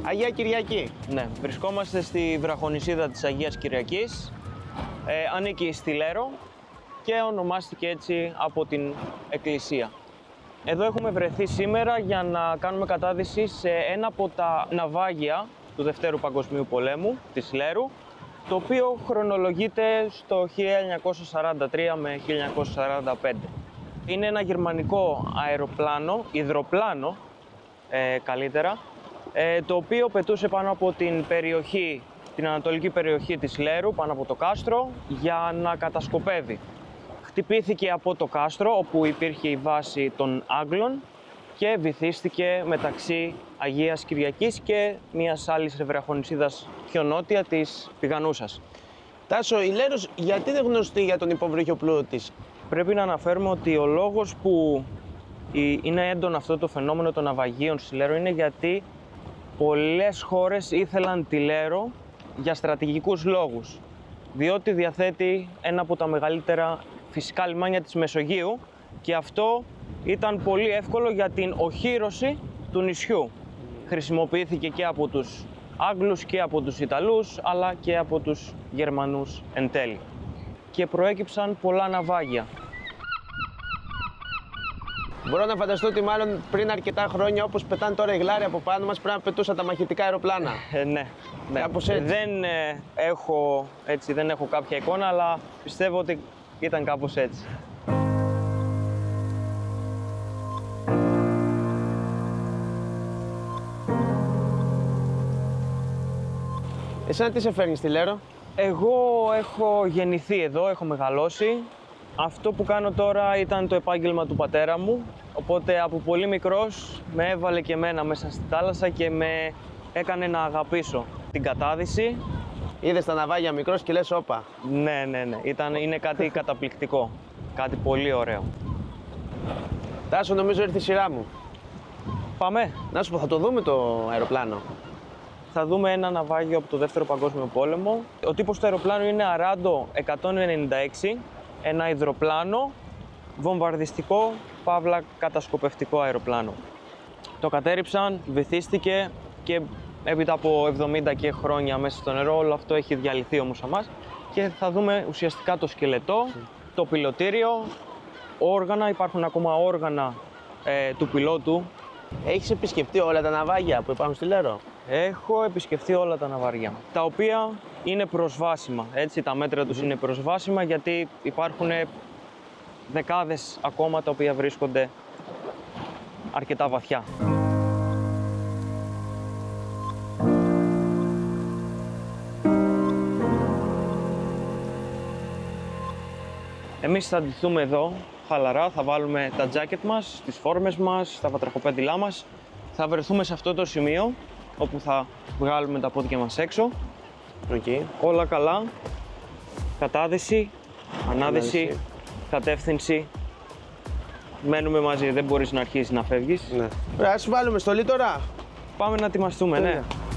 Αγία Κυριακή. Ναι, βρισκόμαστε στη βραχονησίδα της Αγίας Κυριακής. Ανήκει στη Λέρο και ονομάστηκε έτσι από την εκκλησία. Εδώ έχουμε βρεθεί σήμερα για να κάνουμε κατάδυση σε ένα από τα ναυάγια του Δευτέρου Παγκοσμίου Πολέμου της Λέρου, το οποίο χρονολογείται στο 1943 με 1945. Είναι ένα γερμανικό αεροπλάνο, υδροπλάνο καλύτερα, το οποίο πετούσε πάνω από την περιοχή, την ανατολική περιοχή της Λέρου, πάνω από το κάστρο, για να κατασκοπεύει. Χτυπήθηκε από το κάστρο, όπου υπήρχε η βάση των Άγγλων, και βυθίστηκε μεταξύ Αγίας Κυριακής και μιας άλλης βραχονησίδας πιο νότια, της Πηγανούσας. Τάσο, η Λέρος γιατί δεν γνωστή για τον υποβρύχιο πλούτο της? Πρέπει να αναφέρουμε ότι ο λόγος που είναι έντονο αυτό το φαινόμενο των ναυαγίων στη Λέρο είναι γιατί πολλές χώρες ήθελαν τη Λέρο για στρατηγικούς λόγους, διότι διαθέτει ένα από τα μεγαλύτερα φυσικά λιμάνια της Μεσογείου και αυτό ήταν πολύ εύκολο για την οχύρωση του νησιού. Χρησιμοποιήθηκε και από τους Άγγλους και από τους Ιταλούς, αλλά και από τους Γερμανούς εν τέλει. Και προέκυψαν πολλά ναυάγια. Μπορώ να φανταστώ ότι μάλλον πριν αρκετά χρόνια, όπως πετάνε τώρα οι γλάροι από πάνω μας, πρέπει να πετούσαν τα μαχητικά αεροπλάνα. Ναι. Κάπως έτσι. Δεν έχω κάποια εικόνα, αλλά πιστεύω ότι ήταν κάπως έτσι. Εσένα τι σε φέρνει στη Λέρο? Εγώ έχω γεννηθεί εδώ, έχω μεγαλώσει. Αυτό που κάνω τώρα ήταν το επάγγελμα του πατέρα μου, οπότε από πολύ μικρός με έβαλε και εμένα μέσα στη θάλασσα και με έκανε να αγαπήσω την κατάδυση. Είδες τα ναυάγια μικρός και λες όπα. Ναι. Είναι κάτι καταπληκτικό, κάτι πολύ ωραίο. Τάσο, νομίζω ήρθε η σειρά μου. Πάμε. Να σου πω, θα το δούμε το αεροπλάνο? Θα δούμε ένα ναυάγιο από το Δεύτερο Παγκόσμιο Πόλεμο. Ο τύπος του αεροπλάνου είναι Αράντο 196, ένα υδροπλάνο, βομβαρδιστικό, παύλα κατασκοπευτικό αεροπλάνο. Το κατέρριψαν, βυθίστηκε και έπειτα από 70 και χρόνια μέσα στο νερό, όλο αυτό έχει διαλυθεί όμως αμάς και θα δούμε ουσιαστικά το σκελετό, το πιλωτήριο, όργανα, υπάρχουν ακόμα όργανα του πιλότου. Έχεις επισκεφτεί όλα τα ναυάγια που υπάρχουν στη Λέρο? Έχω επισκεφτεί όλα τα ναυάγια, τα οποία είναι προσβάσιμα, έτσι, τα μέτρα τους είναι προσβάσιμα γιατί υπάρχουν δεκάδες ακόμα τα οποία βρίσκονται αρκετά βαθιά. Εμείς θα ντυθούμε εδώ χαλαρά, θα βάλουμε τα τζάκετ μας, τις φόρμες μας, τα βατραχοπέντιλά μας. Θα βρεθούμε σε αυτό το σημείο όπου θα βγάλουμε τα πόδια μας έξω. Okay. Όλα καλά. Κατάδυση, ανάδυση, κατεύθυνση. Μένουμε μαζί, δεν μπορείς να αρχίσεις να φεύγεις. Ναι. Ας βάλουμε στολή τώρα. Πάμε να ετοιμαστούμε, ναι.